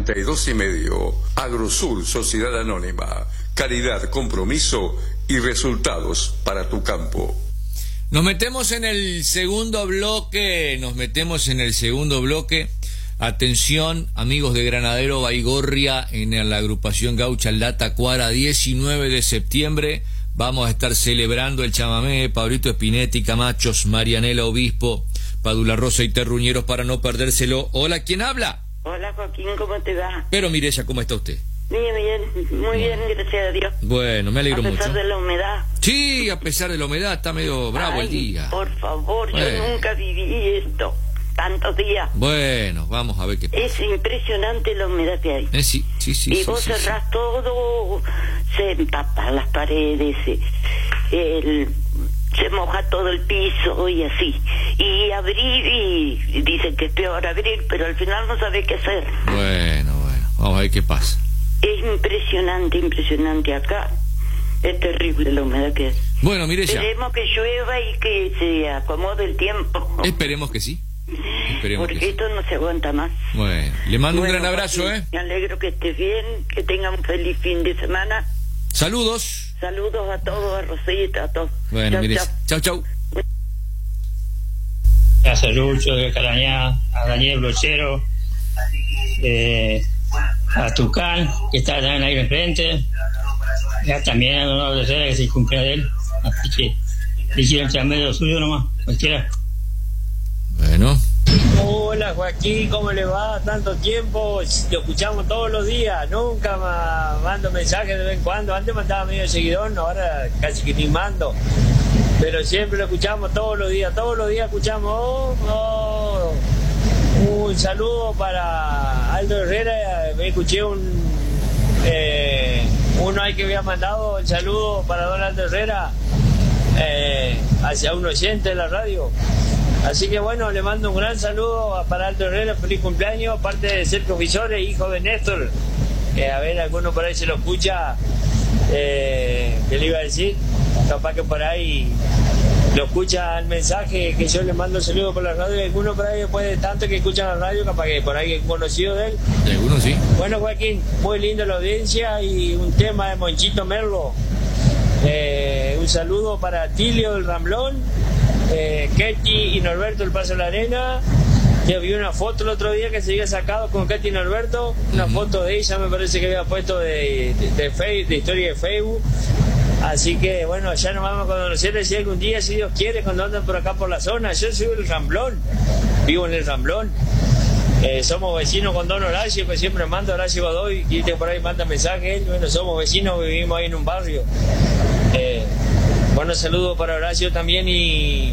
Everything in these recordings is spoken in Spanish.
42,5. Agrosur Sociedad Anónima. Calidad, compromiso y resultados para tu campo. Nos metemos en el segundo bloque. Atención, amigos de Granadero Baigorria, en la agrupación Gaucha La Tacuara, 19 de septiembre. Vamos a estar celebrando el chamamé, Pablito Espinetti, Camachos, Marianela Obispo, Padula Rosa y Terruñeros, para no perdérselo. Hola, ¿quién habla? Hola, Joaquín, ¿cómo te va? Pero Mireya, ¿cómo está usted? Bien, muy bien, gracias a Dios. Bueno, me alegro mucho. A pesar de la humedad. Sí, a pesar de la humedad, está medio bravo el día. Por favor, yo nunca viví esto, tantos días. Bueno, vamos a ver qué pasa. Es impresionante la humedad que hay. Sí. Y vos cerrás todo, se empapan las paredes, se moja todo el piso y así. Y abrir, y dicen que es peor abrir, pero al final no sabés qué hacer. Bueno, vamos a ver qué pasa. Es impresionante acá. Es terrible la humedad que es. Bueno, mire ya. Esperemos que llueva y que se acomode el tiempo. Esperemos que sí. Porque esto no se aguanta más. Bueno, le mando un gran abrazo, Me alegro que estés bien, que tengan un feliz fin de semana. Saludos. Saludos a todos, a Rosita, a todos. Bueno, mire, chau. Gracias, Lucho de Carañá, a Daniel Brochero, a Tucán, que está allá en el aire enfrente, ya también a Don Herrera, que se cumple de él, así que le hicieron chamamé de lo suyo nomás, cualquiera. Bueno. Hola Joaquín, ¿cómo le va? Tanto tiempo, lo escuchamos todos los días, nunca mando mensajes de vez en cuando. Antes mandaba medio seguidor, ahora casi que ni mando, pero siempre lo escuchamos todos los días escuchamos. Un saludo para Aldo Herrera. Me escuché uno ahí que había mandado el saludo para don Aldo Herrera hacia un oyente de la radio. Así que bueno, le mando un gran saludo para Aldo Herrera, feliz cumpleaños, aparte de ser profesor e hijo de Néstor. A ver, alguno por ahí se lo escucha, ¿qué le iba a decir? Capaz que por ahí lo escucha el mensaje que yo le mando el saludo por la radio, y alguno por ahí, después de tanto que escuchan la radio, capaz que por ahí es conocido de él. Algunos sí. Bueno, Joaquín, muy linda la audiencia y un tema de Monchito Merlo. Un saludo para Tilio del Ramblón, Ketty y Norberto del Paso de la Arena. Yo vi una foto el otro día que se había sacado con Ketty y Norberto, una foto de ella, me parece que había puesto de historia de Facebook. Así que bueno, ya nos vamos a conocer si algún día, si Dios quiere, cuando andan por acá por la zona. Yo soy del Ramblón, vivo en el Ramblón. Somos vecinos con don Horacio, que siempre manda Horacio Godoy, y por ahí manda mensajes. Bueno, somos vecinos, vivimos ahí en un barrio. Bueno, saludos para Horacio también y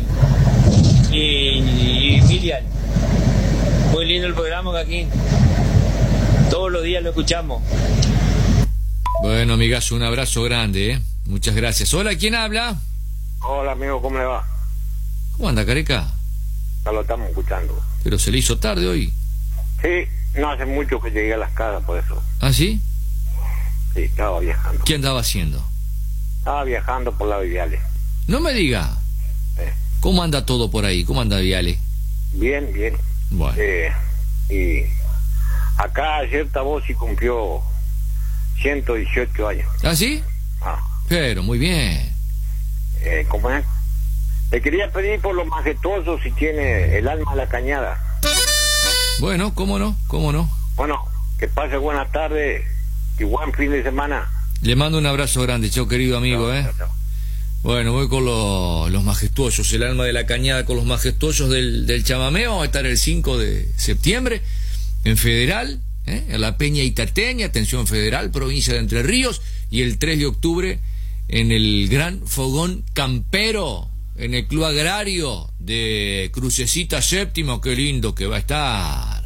Miriam. Muy lindo el programa, Joaquín. Todos los días lo escuchamos. Bueno, amigazo, un abrazo grande, Muchas gracias. Hola, ¿quién habla? Hola, amigo, ¿cómo le va? ¿Cómo anda, Careca? Ya lo estamos escuchando. Pero se le hizo tarde hoy. Sí, no hace mucho que llegué a las casas, por eso. ¿Ah, sí? Sí, estaba viajando. ¿Qué andaba haciendo? Estaba viajando por la Viale. No me diga. ¿Cómo anda todo por ahí? ¿Cómo anda Viale? Bien. Bueno. Y acá ayer Tabosi cumplió 118 años. ¿Ah, sí? Pero muy bien. ¿Cómo es? Le quería pedir por lo majestuoso si tiene el alma a la cañada. Bueno, ¿cómo no? Bueno, que pase buenas tardes y buen fin de semana. Le mando un abrazo grande, chao, querido amigo, Chao. Bueno, voy con los majestuosos, el alma de la cañada con los majestuosos del chamamé. Vamos a estar el 5 de septiembre en Federal, en la Peña Itateña, atención Federal, provincia de Entre Ríos, y el 3 de octubre en el Gran Fogón Campero, en el Club Agrario de Crucecita Séptimo. Qué lindo que va a estar.